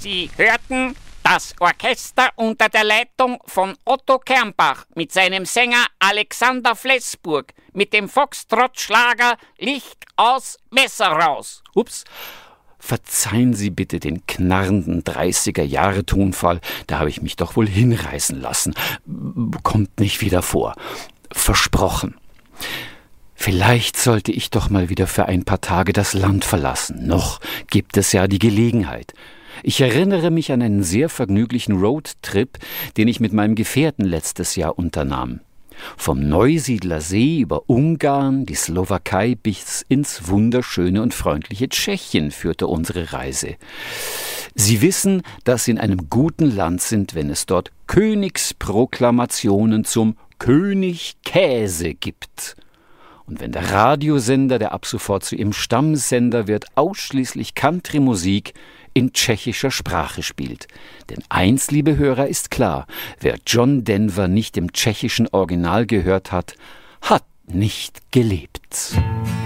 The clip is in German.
Sie hörten das Orchester unter der Leitung von Otto Kernbach mit seinem Sänger Alexander Flessburg mit dem Foxtrott-Schlager Licht aus, Messer raus. Ups. Verzeihen Sie bitte den knarrenden 30er-Jahre-Tonfall, da habe ich mich doch wohl hinreißen lassen. Kommt nicht wieder vor. Versprochen. Vielleicht sollte ich doch mal wieder für ein paar Tage das Land verlassen. Noch gibt es ja die Gelegenheit. Ich erinnere mich an einen sehr vergnüglichen Roadtrip, den ich mit meinem Gefährten letztes Jahr unternahm. Vom Neusiedler See über Ungarn, die Slowakei bis ins wunderschöne und freundliche Tschechien führte unsere Reise. Sie wissen, dass Sie in einem guten Land sind, wenn es dort Königsproklamationen zum König Käse gibt. Und wenn der Radiosender, der ab sofort zu Ihrem Stammsender wird, ausschließlich Country-Musik in tschechischer Sprache spielt. Denn eins, liebe Hörer, ist klar: Wer John Denver nicht im tschechischen Original gehört hat, hat nicht gelebt.